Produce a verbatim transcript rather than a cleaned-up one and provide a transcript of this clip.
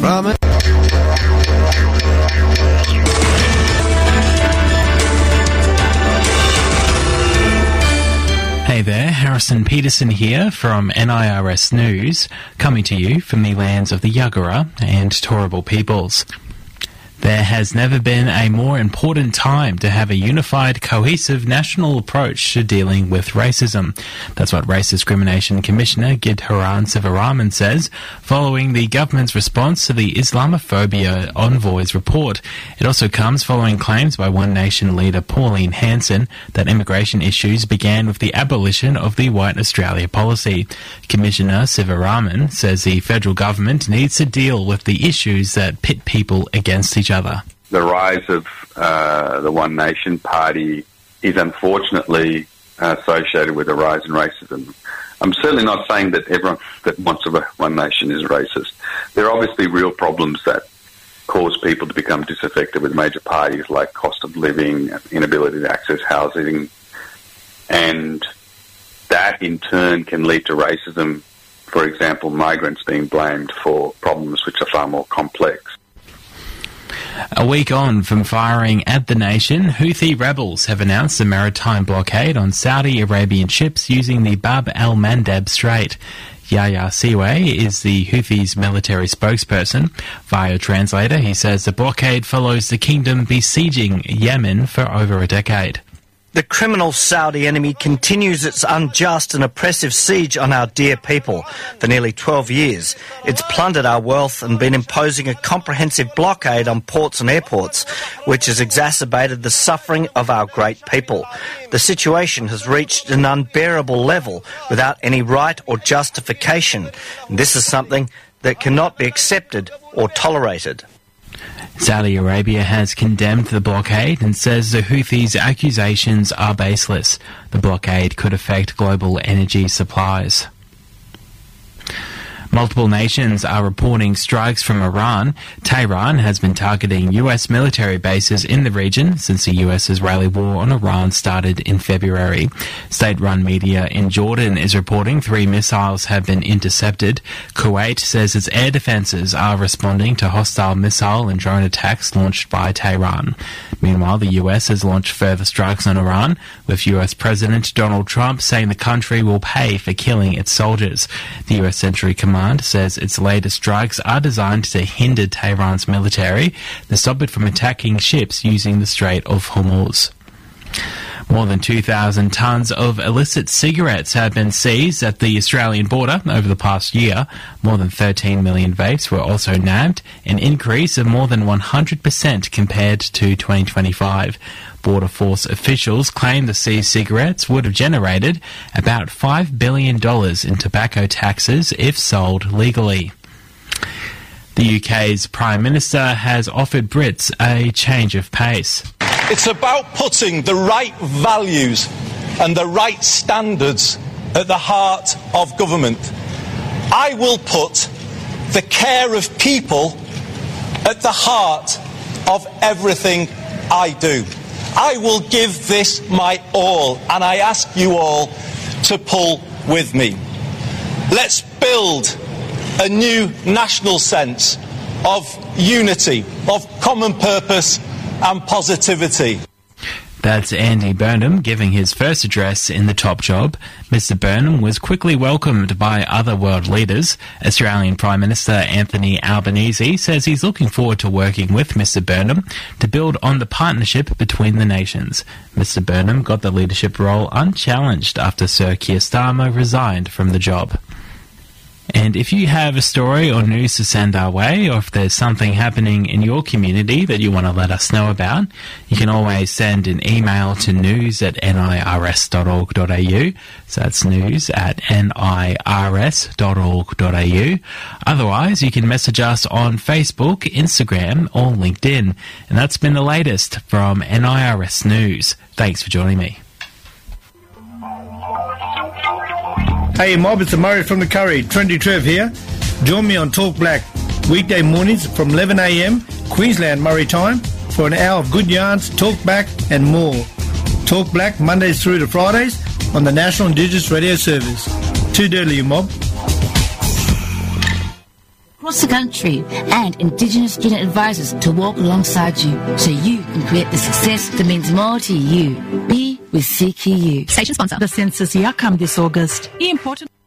from it. Hey there, Harrison Peterson here from N I R S News, coming to you from the lands of the Yagara and Turrbal peoples. There has never been a more important time to have a unified, cohesive national approach to dealing with racism. That's what Race Discrimination Commissioner Gidharan Sivaraman says, following the government's response to the Islamophobia Envoy's report. It also comes following claims by One Nation leader Pauline Hanson that immigration issues began with the abolition of the White Australia policy. Commissioner Sivaraman says the federal government needs to deal with the issues that pit people against each other. The rise of uh, the One Nation Party is unfortunately uh, associated with a rise in racism. I'm certainly not saying that everyone that wants a One Nation is racist. There are obviously real problems that cause people to become disaffected with major parties like cost of living, inability to access housing, and that in turn can lead to racism. For example, migrants being blamed for problems which are far more complex. A week on from firing at the nation, Houthi rebels have announced a maritime blockade on Saudi Arabian ships using the Bab el-Mandeb Strait. Yahya Siway is the Houthis' military spokesperson. Via a translator, he says the blockade follows the kingdom besieging Yemen for over a decade. The criminal Saudi enemy continues its unjust and oppressive siege on our dear people for nearly twelve years. It's plundered our wealth and been imposing a comprehensive blockade on ports and airports, which has exacerbated the suffering of our great people. The situation has reached an unbearable level without any right or justification. And this is something that cannot be accepted or tolerated. Saudi Arabia has condemned the blockade and says the Houthis' accusations are baseless. The blockade could affect global energy supplies. Multiple nations are reporting strikes from Iran. Tehran has been targeting U S military bases in the region since the U.S.'s rally war on Iran started in February. State-run media in Jordan is reporting three missiles have been intercepted. Kuwait says its air defences are responding to hostile missile and drone attacks launched by Tehran. Meanwhile, the U S has launched further strikes on Iran, with U S President Donald Trump saying the country will pay for killing its soldiers. The U S Century Command says its latest strikes are designed to hinder Tehran's military to stop it from attacking ships using the Strait of Hormuz. More than two thousand tonnes of illicit cigarettes have been seized at the Australian border over the past year. More than thirteen million vapes were also nabbed, an increase of more than one hundred percent compared to twenty twenty-five. Border Force officials claim the seized cigarettes would have generated about five billion dollars in tobacco taxes if sold legally. The U K's Prime Minister has offered Brits a change of pace. It's about putting the right values and the right standards at the heart of government. I will put the care of people at the heart of everything I do. I will give this my all, and I ask you all to pull with me. Let's build a new national sense of unity, of common purpose and positivity. That's Andy Burnham giving his first address in the top job. Mister Burnham was quickly welcomed by other world leaders. Australian Prime Minister Anthony Albanese says he's looking forward to working with Mister Burnham to build on the partnership between the nations. Mister Burnham got the leadership role unchallenged after Sir Keir Starmer resigned from the job. And if you have a story or news to send our way, or if there's something happening in your community that you want to let us know about, you can always send an email to news at nirs dot org dot a u. So that's news at nirs dot org dot a u. Otherwise, you can message us on Facebook, Instagram, or LinkedIn. And that's been the latest from N I R S News. Thanks for joining me. Hey mob, it's Murray from the Curry, Trendy Trev here. Join me on Talk Black, weekday mornings from eleven a m, Queensland Murray time, for an hour of good yarns, talk back and more. Talk Black Mondays through to Fridays on the National Indigenous Radio Service. Too dirty, you mob. across the country and Indigenous student advisors to walk alongside you so you can create the success that means more to you. Be with C Q U. Station sponsor. The census Yakam this August. Important.